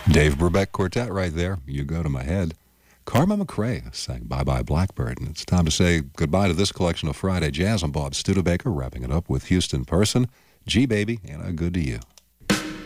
Dave Brubeck Quartet right there. You Go to My Head. Karma McRae sang Bye Bye Blackbird. And it's time to say goodbye to this collection of Friday Jazz. I'm Bob Studebaker, wrapping it up with Houston Person, G Baby, and a Good to You.